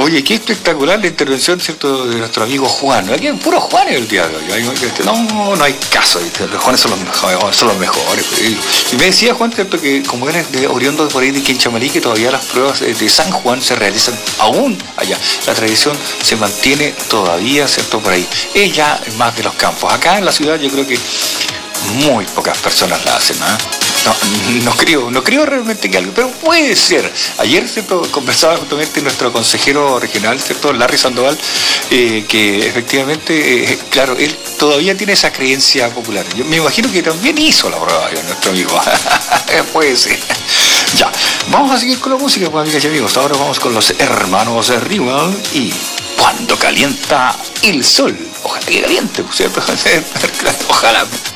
Oye, qué espectacular la intervención, ¿cierto?, de nuestro amigo Juan. Aquí hay puro Juan el día de hoy. No hay caso. Los Juanes son los mejores. Y me decía Juan, ¿cierto?, que como eres oriundo de por ahí de Quinchamalí, que todavía las pruebas de San Juan se realizan aún allá. La tradición se mantiene todavía, ¿cierto?, por ahí. Ella es más de los campos. Acá en la ciudad yo creo que muy pocas personas la hacen, ¿eh? No creo realmente que algo, pero puede ser. Ayer, ¿cierto?, conversaba justamente nuestro consejero regional, ¿cierto?, Larry Sandoval, que efectivamente, claro, él todavía tiene esa creencia popular. Yo me imagino que también hizo la prueba, nuestro amigo. Puede ser. Ya, vamos a seguir con la música, pues, amigas y amigos. Ahora vamos con los hermanos Rival y Cuando calienta el sol. Ojalá que caliente, ¿cierto? Ojalá.